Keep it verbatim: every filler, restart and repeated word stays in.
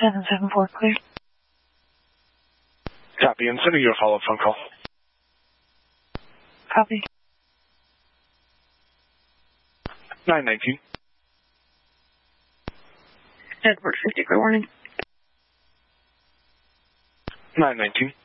seven seven four, clear. Copy, and sending you a follow-up phone call. Copy. nine nineteen. Edward fifty, clear warning. nine nineteen.